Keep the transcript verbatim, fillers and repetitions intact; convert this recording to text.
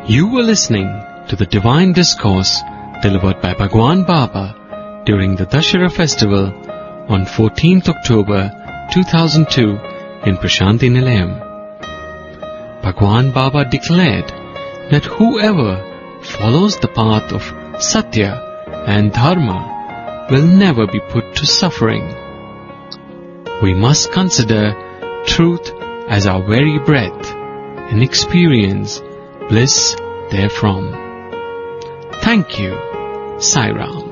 You were listening to the Divine Discourse delivered by Bhagwan Baba during the Dashera festival on fourteenth October two thousand two in Prashanti Nilayam. Bhagwan Baba declared that whoever follows the path of Satya and Dharma will never be put to suffering. We must consider truth as our very breath and experience bliss therefrom. Thank you, Sai Ram.